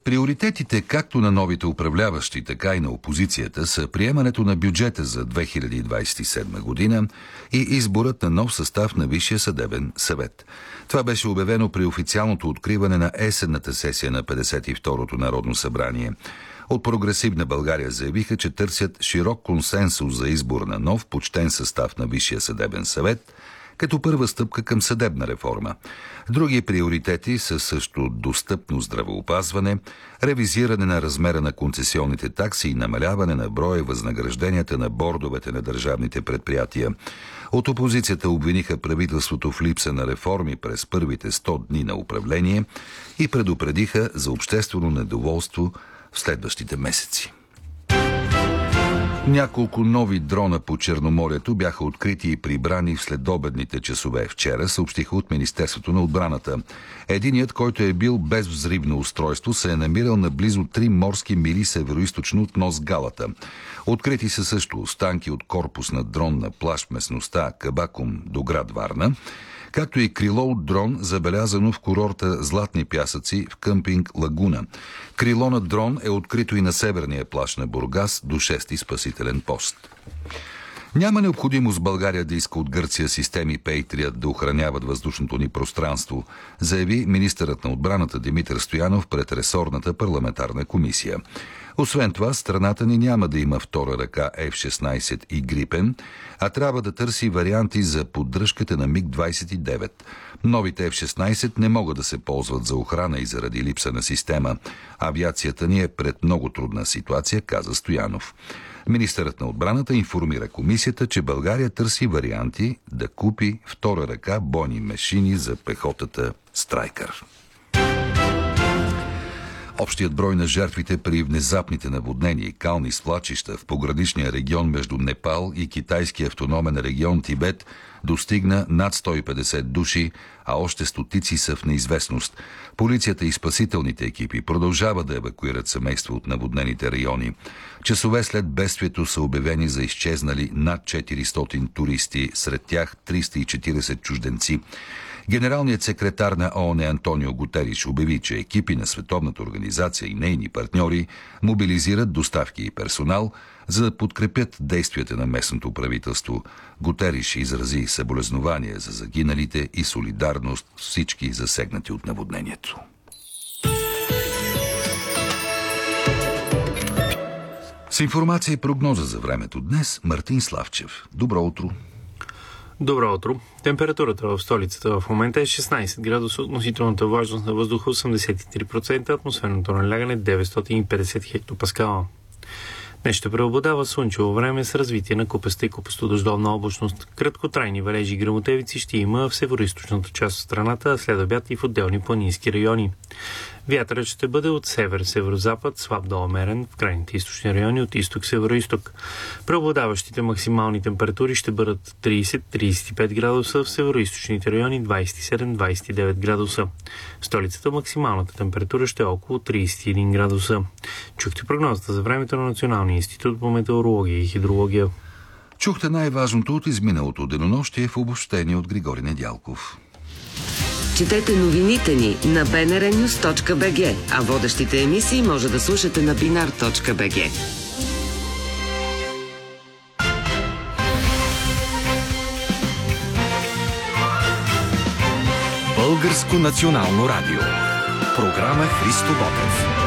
Приоритетите както на новите управляващи, така и на опозицията са приемането на бюджета за 2027 година и изборът на нов състав на Висшия съдебен съвет. Това беше обявено при официалното откриване на есенната сесия на 52-то Народно събрание. От Прогресивна България заявиха, че търсят широк консенсус за избор на нов почтен състав на Висшия съдебен съвет, като първа стъпка към съдебна реформа. Други приоритети са също достъпно здравеопазване, ревизиране на размера на концесионните такси и намаляване на броя възнагражденията на бордовете на държавните предприятия. От опозицията обвиниха правителството в липса на реформи през първите 100 дни на управление и предупредиха за обществено недоволство в следващите месеци. Няколко нови дрона по Черноморието бяха открити и прибрани в следобедните часове вчера, съобщиха от Министерството на отбраната. Единият, който е бил без взривно устройство, се е намирал на близо 3 морски мили североизточно от нос Галата. Открити са също останки от корпус на дрон на плаж в местността Кабакум до град Варна, както и крило от дрон, забелязано в курорта Златни пясъци в къмпинг Лагуна. Крило на дрон е открито и на северния плаж на Бургас до 6-ти спасителен пост. Няма необходимост България да иска от Гърция системи Patriot да охраняват въздушното ни пространство, заяви министърът на отбраната Димитър Стоянов пред ресорната парламентарна комисия. Освен това, страната ни няма да има втора ръка F-16 и Грипен, а трябва да търси варианти за поддръжката на МиГ-29. Новите F-16 не могат да се ползват за охрана и заради липса на система. Авиацията ни е пред много трудна ситуация, каза Стоянов. Министърът на отбраната информира комисията, че България търси варианти да купи втора ръка бойни машини за пехотата Страйкър. Общият брой на жертвите при внезапните наводнения и кални свлачища в пограничния регион между Непал и китайския автономен регион Тибет достигна над 150 души, а още стотици са в неизвестност. Полицията и спасителните екипи продължават да евакуират семейства от наводнените райони. Часове след бедствието са обявени за изчезнали над 400 туристи, сред тях 340 чужденци. Генералният секретар на ООН Антонио Гутериш обяви, че екипи на Световната организация и нейни партньори мобилизират доставки и персонал, за да подкрепят действията на местното правителство. Гутериш изрази съболезнования за загиналите и солидарност с всички засегнати от наводнението. С информация и прогноза за времето днес Мартин Славчев. Добро утро! Добро утро. Температурата в столицата в момента е 16 градуса, относителната влажност на въздуха 83%, атмосферното налягане 950 хектопаскала. Днес ще преобладава слънчево време с развитие на купеста и купесто-дъждовна облачност. Краткотрайни валежи и гръмотевици ще има в североизточната част от страната, а след обяд и в отделни планински райони. Вятърът ще бъде от север-северозапад, слаб до умерен, в крайните източни райони от изток-североизток. Преобладаващите максимални температури ще бъдат 30-35 градуса, в североизточните райони 27-29 градуса. В столицата максималната температура ще е около 31 градуса. Чухте прогнозата за времето на Националния институт по метеорология и хидрология. Чухте най-важното от изминалото денонощие в обобщение от Григорий Недялков. Четете новините ни на bnrnews.bg, а водещите емисии може да слушате на binar.bg. Българско национално радио. Програма Христо Ботев.